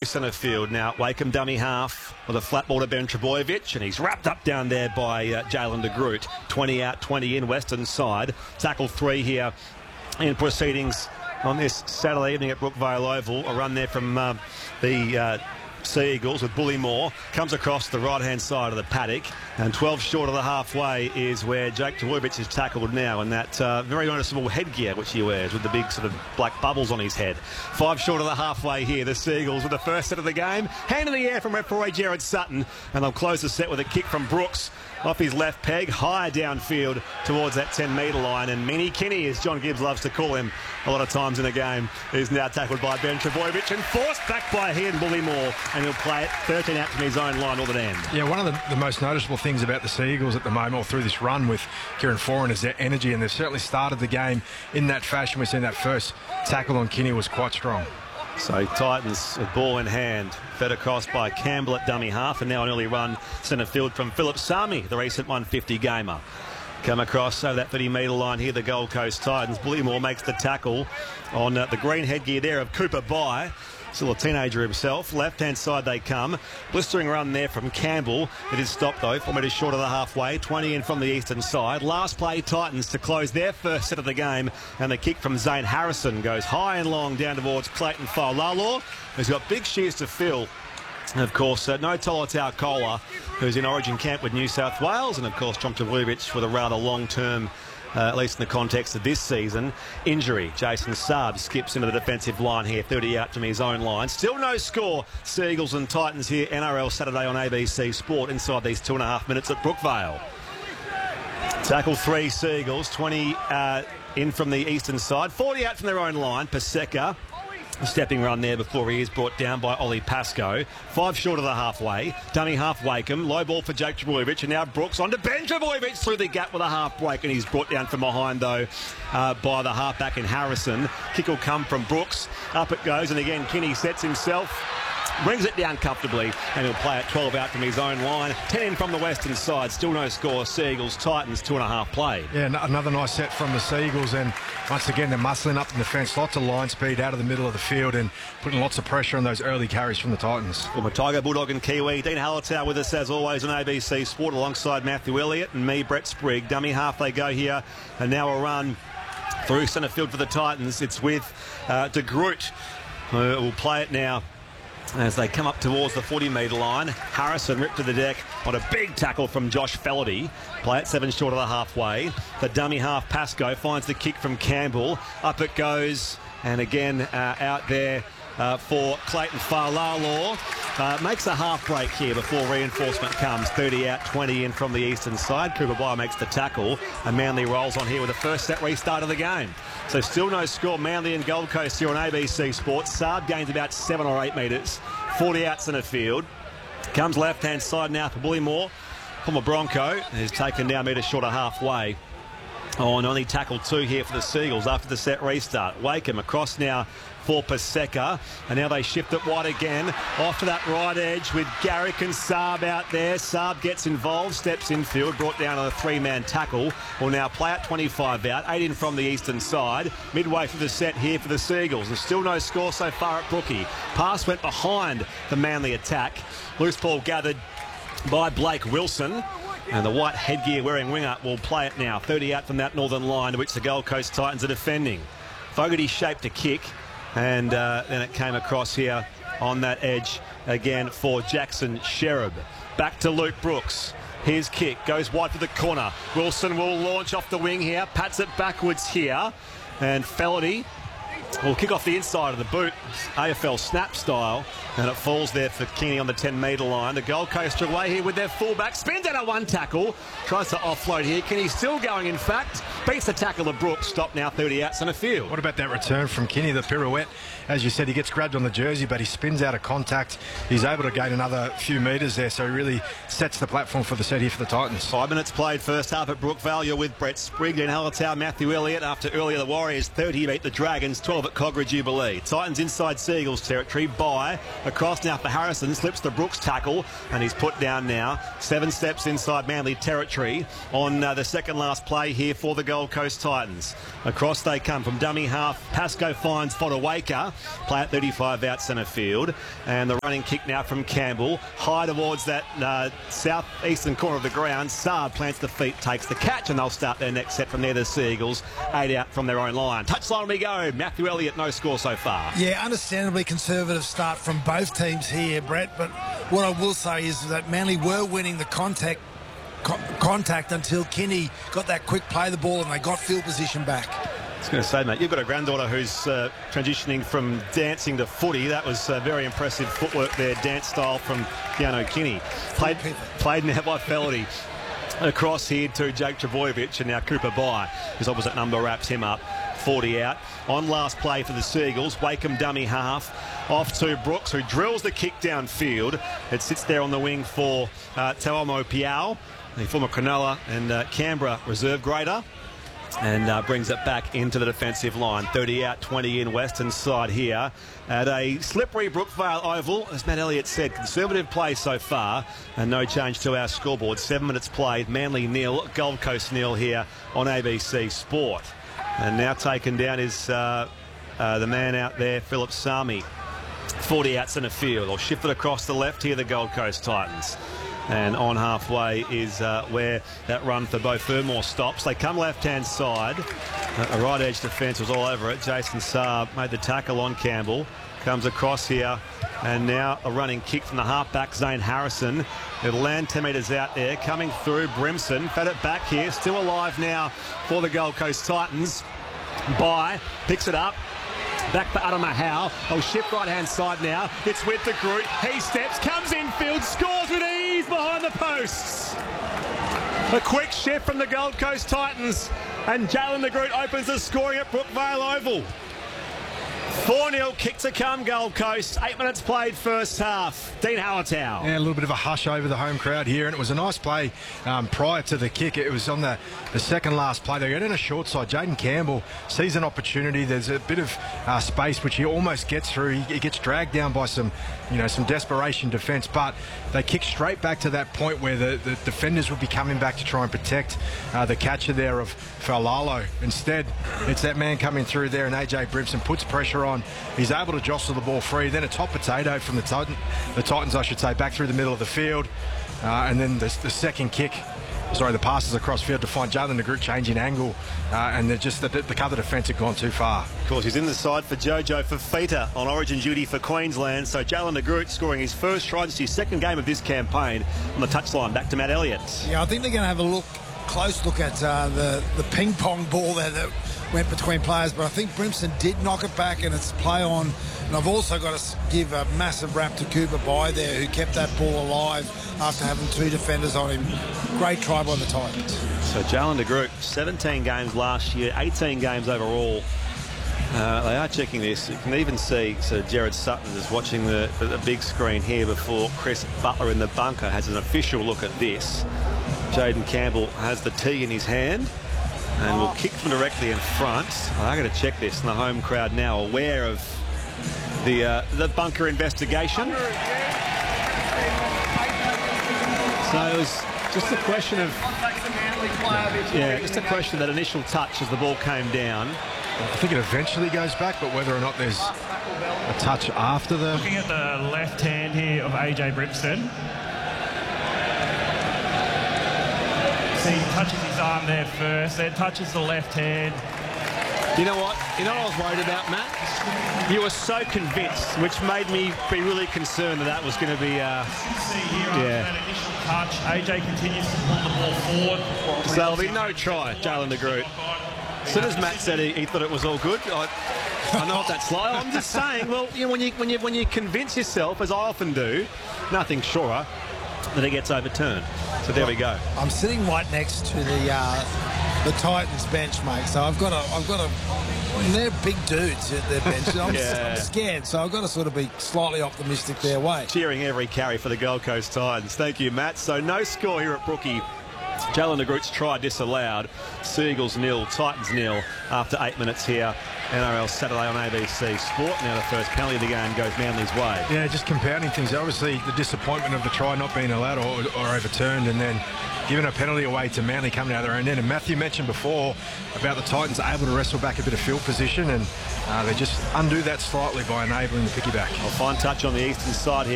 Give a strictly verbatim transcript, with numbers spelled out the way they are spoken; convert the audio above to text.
centre field. Now Wakeham dummy half with a flat ball to Ben Trebojevic, and he's wrapped up down there by uh, Jalen de Groot. twenty out, twenty in, western side. Tackle three here in proceedings on this Saturday evening at Brookvale Oval. A run there from uh, the uh, Sea Eagles with Bullymore. Comes across the right-hand side of the paddock, and twelve short of the halfway is where Jake Trbojevic is tackled now, and that uh, very noticeable headgear which he wears with the big sort of black bubbles on his head. Five short of the halfway here, the Sea Eagles with the first set of the game. Hand in the air from referee Jared Sutton, and they'll close the set with a kick from Brooks off his left peg, high downfield towards that ten metre line. And Mini Kinney, as John Gibbs loves to call him a lot of times in the game, is now tackled by Ben Trebojevic and forced back by Ian Bullymore, and he'll play it thirteen out from his own line, northern end. Yeah, one of the, the most noticeable things about the Sea Eagles at the moment, or through this run with Kieran Foran, is their energy, and they've certainly started the game in that fashion. We've seen that first tackle on Kinney was quite strong. So Titans with ball in hand, fed across by Campbell at dummy half, and now an early run centre field from Philip Sami, the recent one fifty gamer. Come across over that thirty metre line here, the Gold Coast Titans. Bullymore makes the tackle on uh, the green headgear there of Cooper Bye. Still a teenager himself. Left-hand side they come. Blistering run there from Campbell. It is stopped though. Four metres short of the halfway. twenty in from the eastern side. Last play, Titans to close their first set of the game. And the kick from Zane Harrison goes high and long down towards Clayton Faulalo, who's got big shoes to fill. And of course, uh, no Tolotau Kola, who's in Origin camp with New South Wales. And of course, John Trbojevic with a rather long-term, Uh, at least in the context of this season, injury. Jason Saab skips into the defensive line here, thirty out from his own line. Still no score. Sea Eagles and Titans here, N R L Saturday on A B C Sport, inside these two and a half minutes at Brookvale. Tackle three, Sea Eagles, twenty uh, in from the eastern side, forty out from their own line. Paseka, a stepping run there before he is brought down by Ollie Pascoe. Five short of the halfway. Dummy half Wakeham. Low ball for Jake Trbojevic, and now Brooks on to Ben Trbojevic through the gap with a half break, and he's brought down from behind though uh, by the halfback in Harrison. Kick will come from Brooks. Up it goes, and again Kinney sets himself. Brings it down comfortably, and he'll play at twelve out from his own line. ten in from the western side. Still no score. Sea Eagles, Titans, two and a half played. Yeah, another nice set from the Sea Eagles, and once again they're muscling up in defence. Lots of line speed out of the middle of the field and putting lots of pressure on those early carries from the Titans. Well, Tiger, Bulldog and Kiwi. Dean Hallertau with us as always on A B C Sport alongside Matthew Elliott and me, Brett Sprigg. Dummy half they go here, and now a run through centre field for the Titans. It's with uh, de Groot, who will play it now as they come up towards the forty metre line. Harrison ripped to the deck on a big tackle from Josh Felaherty. Play it seven short of the halfway. The dummy half Pascoe finds the kick from Campbell. Up it goes, and again uh, out there uh, for Clayton Faulalo. Uh, makes a half break here before reinforcement comes. thirty out, twenty in from the eastern side. Cooper Bye makes the tackle, and Manly rolls on here with the first set restart of the game. So still no score. Manly and Gold Coast here on A B C Sports. Saab gains about seven or eight metres. forty out centre field. Comes left-hand side now for Bullymore. Former Bronco is taken down metre short of halfway. Oh, and only tackle two here for the Sea Eagles after the set restart. Wakeham across now for Paseka, and now they shift it wide again. Off to that right edge with Garrick and Saab out there. Saab gets involved, steps infield, brought down on a three-man tackle. Will now play at twenty-five out, eight in from the eastern side. Midway through the set here for the Sea Eagles. There's still no score so far at Brookie. Pass went behind the Manly attack. Loose ball gathered by Blake Wilson. And the white headgear wearing winger will play it now. thirty out from that northern line to which the Gold Coast Titans are defending. Fogarty shaped a kick, and uh, then it came across here on that edge again for Jackson Sherab. Back to Luke Brooks. His kick goes wide for the corner. Wilson will launch off the wing here, pats it backwards here, and Felaherty will kick off the inside of the boot, A F L snap style, and it falls there for Keaney on the ten metre line. The Gold Coast are away here with their fullback, spins out a one tackle, tries to offload here. Keaney still going, in fact, beats the tackle of Brooks. Stop now, thirty out centre field. What about that return from Keaney, the pirouette? As you said, he gets grabbed on the jersey, but he spins out of contact. He's able to gain another few metres there, so he really sets the platform for the set here for the Titans. Five minutes played first half at Brookvale. You're with Brett Sprigg and Hallertau, Matthew Elliott. After earlier the Warriors thirty beat the Dragons twelve twelve at Cogra Jubilee. Titans inside Seagulls territory. By across now for Harrison. Slips the Brooks tackle and he's put down now. Seven steps inside Manly territory on uh, the second last play here for the Gold Coast Titans. Across they come from dummy half. Pascoe finds Fodawaker. Play at thirty-five out centre field. And the running kick now from Campbell. High towards that uh, south-eastern corner of the ground. Saab plants the feet, takes the catch, and they'll start their next set from there, the Seagulls. Eight out from their own line. Touchline we go. Matthew Elliott, no score so far. Yeah, understandably conservative start from both teams here, Brett. But what I will say is that Manly were winning the contact co contact until Kinney got that quick play the ball and they got field position back. I was going to say, mate, you've got a granddaughter who's uh, transitioning from dancing to footy. That was uh, very impressive footwork there, dance style from Keanu Kinney. Played, played now by Feldy. Across here to Jake Trebojevic, and now Cooper By. His opposite number wraps him up. forty out. On last play for the Seagulls, Wakeham dummy half. Off to Brooks, who drills the kick downfield. It sits there on the wing for uh, Tauamo Piao, the former Cronulla and uh, Canberra reserve grader. And uh, brings it back into the defensive line. thirty out, twenty in, western side here at a slippery Brookvale Oval. As Matt Elliott said, conservative play so far and no change to our scoreboard. Seven minutes played, Manly nil, Gold Coast nil here on A B C Sport. And now taken down is uh, uh, the man out there, Philip Sami. forty out centre field, or shifted across the left here, the Gold Coast Titans. And on halfway is uh, where that run for Beau Fermor stops. They come left-hand side. Uh, a right edge defence was all over it. Jason Saab made the tackle on Campbell. Comes across here. And now a running kick from the halfback, Zane Harrison. It'll land ten metres out there. Coming through, Brimson. Fed it back here. Still alive now for the Gold Coast Titans. By picks it up. Back for Adama Howe. Oh, shift right-hand side now. It's with the Groot. He steps, comes infield, scores with ease behind the posts. A quick shift from the Gold Coast Titans. And Jalen de Groot opens the scoring at Brookvale Oval. four nil kick to come, Gold Coast. Eight minutes played first half. Dean Hallertau. Yeah, a little bit of a hush over the home crowd here, and it was a nice play um, prior to the kick. It was on the, the second last play. They go down a short side. Jaden Campbell sees an opportunity. There's a bit of uh, space which he almost gets through. He, he gets dragged down by some, you know, some desperation defence, but they kick straight back to that point where the, the defenders would be coming back to try and protect uh, the catcher there of Faulalo. Instead, it's that man coming through there, and A J Brimson puts pressure on. He's able to jostle the ball free. Then it's hot potato from the, Titan, the Titans, I should say, back through the middle of the field. Uh, and then the, the second kick, sorry, the passes across field to find Jalen de Groot changing angle. Uh, and they're just the, the cover defence had gone too far. Of course, he's in the side for Jojo Fifita on origin duty for Queensland. So Jalen de Groot scoring his first try, just his second game of this campaign on the touchline. Back to Matt Elliott. Yeah, I think they're going to have a look, close look at uh, the, the ping pong ball there that went between players, but I think Brimson did knock it back and it's play on. And I've also got to give a massive rap to Cooper By there, who kept that ball alive after having two defenders on him. Great try by the Titans. So Jalen de Groot, seventeen games last year, eighteen games overall. Uh, they are checking this. You can even see so Jared Sutton is watching the, the, the big screen here before Chris Butler in the bunker has an official look at this. Jaden Campbell has the tee in his hand and will kick them directly in front. I'm going to check this, and the home crowd now aware of the uh, the bunker investigation. So it was just a question of yeah, just a question of that initial touch as the ball came down. I think it eventually goes back, but whether or not there's a touch after the... Looking at the left hand here of A J Brimson. See, he touches his arm there first, then touches the left hand. You know what? You know what I was worried about, Matt? You were so convinced, which made me be really concerned that that was going to be... Uh, See here after yeah. that initial touch, A J continues to pull the ball forward. So there'll be no try, Jalen de Groot. As soon as Matt said he, he thought it was all good, I, I know what that's like. I'm just saying, well, you know, when you when you when you convince yourself, as I often do, nothing surer that it gets overturned. So there we go. I'm sitting right next to the uh, the Titans bench, mate. So I've got a I've got a they're big dudes at their bench. I'm, Yeah. I'm scared, so I've got to sort of be slightly optimistic their way. Cheering every carry for the Gold Coast Titans. Thank you, Matt. So no score here at Brookie. Jalen de Groot's try disallowed. Seagulls nil, Titans nil after eight minutes here N R L Saturday on A B C Sport. Now the first penalty of the game goes Manly's way. Yeah, just compounding things. Obviously, the disappointment of the try not being allowed or, or overturned, and then giving a penalty away to Manly coming out of their own end. And Matthew mentioned before about the Titans able to wrestle back a bit of field position, and uh, they just undo that slightly by enabling the picky back. A fine touch on the eastern side here.